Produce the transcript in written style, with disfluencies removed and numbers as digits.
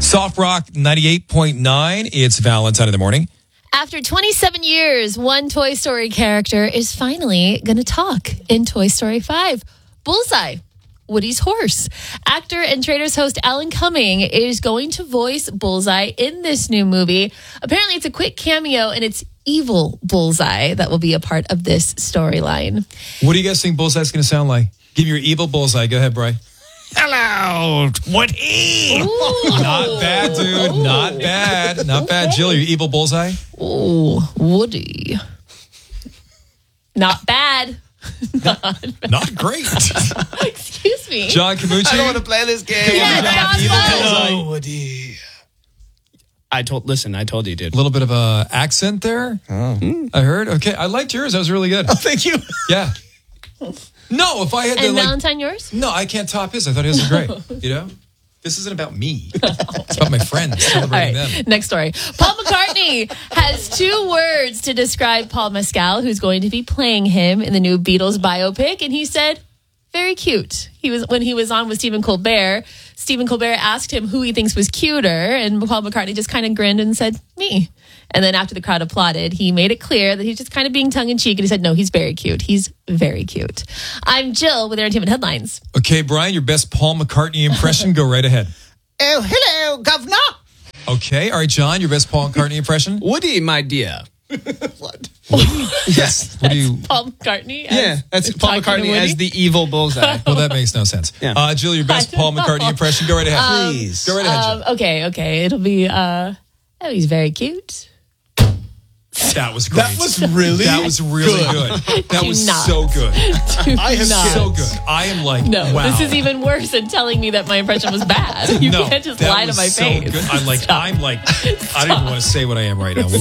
Soft Rock 98.9. It's Valentine in the morning. After 27 years, one Toy Story character is finally going to talk in Toy Story 5. Bullseye, Woody's horse. Actor and Traitors host Alan Cumming is going to voice Bullseye in this new movie. Apparently, it's a quick cameo, and it's evil Bullseye that will be a part of this storyline. What do you guys think Bullseye's going to sound like? Give me your evil Bullseye. Go ahead, Bri. Hello, Woody. Not bad, dude. Not bad. Not bad. Jill, your evil Bullseye? Oh, Woody. Not bad. Not great. Excuse me. John Camucci? I don't want to play this game. Yeah, John, evil fun. Bullseye. Hello, Woody. I told you, dude. A little bit of a accent there. I heard. Okay, I liked yours. That was really good. Oh, thank you. Yeah. No, if I had to And Valentine, yours? No, I can't top his. I thought his was great. You know? This isn't about me. It's about my friends, celebrating All right, them. next story. Paul McCartney has 2 words to describe Paul Mescal, who's going to be playing him in the new Beatles biopic, and he said, very cute. When he was on with Stephen Colbert asked him who he thinks was cuter, and Paul McCartney just kind of grinned and said, me. And then after the crowd applauded, he made it clear that he's just kind of being tongue-in-cheek, and he said, no, he's very cute. He's very cute. I'm Jill with Entertainment Headlines. Okay, Brian, your best Paul McCartney impression. Go right ahead. Oh, hello, governor. Okay, all right, John, your best Paul McCartney impression. Woody, my dear. What? Yes. What do you? Paul McCartney? Yeah, that's Paul talking to McCartney as Woody? the evil bullseye. Well, that makes no sense. Yeah. Jill, your best Paul McCartney impression. Go right ahead. Please. Go right ahead, Jill. Okay. It'll be, oh, he's very cute. That was great. That was really good. That Do was not. so good. I have So good. I am like, No, wow. this is even worse than telling me that my impression was bad. You No, can't just that lie to was my so face. good. I don't even want to say what I am right now.